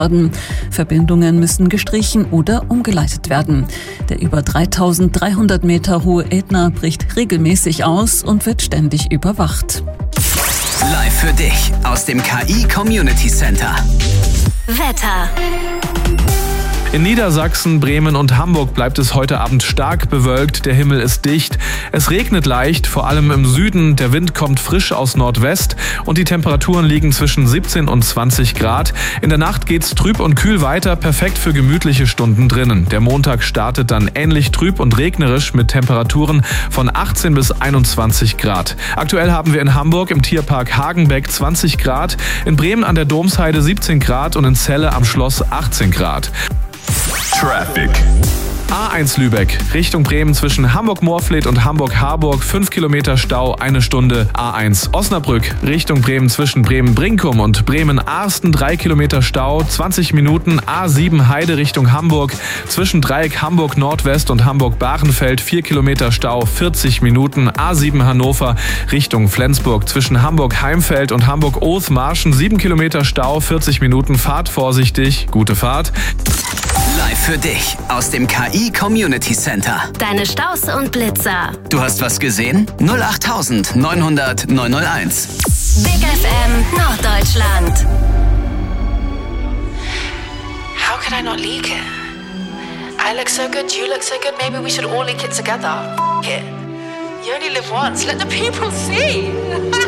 Verbindungen müssen gestrichen oder umgeleitet werden. Der über 3300 Meter hohe Ätna bricht regelmäßig aus und wird ständig überwacht. Live für dich aus dem KI Community Center. Wetter. In Niedersachsen, Bremen und Hamburg bleibt es heute Abend stark bewölkt, der Himmel ist dicht. Es regnet leicht, vor allem im Süden, der Wind kommt frisch aus Nordwest und die Temperaturen liegen zwischen 17 und 20 Grad. In der Nacht geht's trüb und kühl weiter, perfekt für gemütliche Stunden drinnen. Der Montag startet dann ähnlich trüb und regnerisch mit Temperaturen von 18 bis 21 Grad. Aktuell haben wir in Hamburg im Tierpark Hagenbeck 20 Grad, in Bremen an der Domsheide 17 Grad und in Celle am Schloss 18 Grad. Traffic. A1 Lübeck, Richtung Bremen zwischen Hamburg-Moorfleet und Hamburg-Harburg, 5 Kilometer Stau, 1 Stunde. A1 Osnabrück, Richtung Bremen zwischen Bremen-Brinkum und Bremen-Arsten, 3 Kilometer Stau, 20 Minuten. A7 Heide Richtung Hamburg, zwischen Dreieck Hamburg-Nordwest und Hamburg-Bahrenfeld, 4 Kilometer Stau, 40 Minuten. A7 Hannover, Richtung Flensburg, zwischen Hamburg-Heimfeld und Hamburg-Oth-Marschen, 7 Kilometer Stau, 40 Minuten. Fahrt vorsichtig, gute Fahrt. Live für dich aus dem KI Community Center. Deine Staus und Blitzer. Du hast was gesehen? 08900 901. Big FM Norddeutschland. How could I not leak it? I look so good, you look so good, maybe we should all leak it together. F it. You only live once, let the people see.